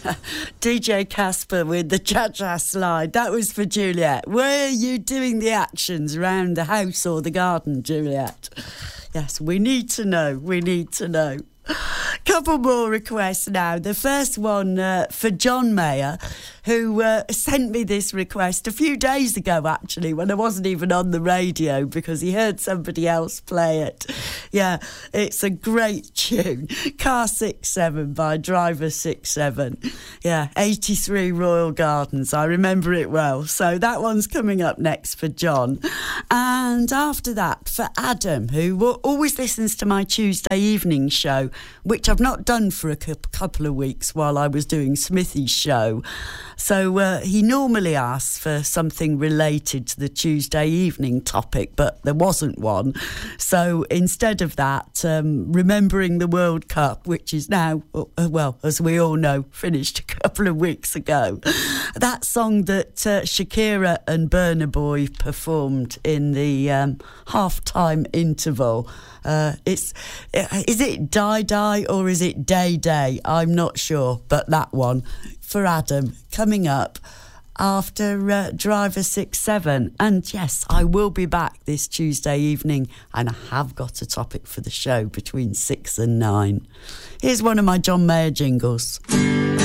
DJ Casper with the cha-cha slide. That was for Juliet. Were you doing the actions around the house or the garden, Juliet? Yes, we need to know. We need to know. Couple more requests now. The first one for John Mayer, who sent me this request a few days ago, actually, when I wasn't even on the radio, because he heard somebody else play it. Yeah, it's a great tune. Car 67 by Driver 67. Yeah, 83 Royal Gardens. I remember it well. So that one's coming up next for John. And after that, for Adam, who always listens to my Tuesday evening show, which I've not done for a couple of weeks while I was doing Smithy's show. So he normally asks for something related to the Tuesday evening topic, but there wasn't one. So instead of that, remembering the World Cup, which is now, well, as we all know, finished a couple of weeks ago. That song that Shakira and Burna Boy performed in the half-time interval. Is it Die Die or is it Day Day? I'm not sure, but that one for Adam coming up after Driver 67. And yes, I will be back this Tuesday evening, and I have got a topic for the show between 6 and 9. Here's one of my John Mayer jingles.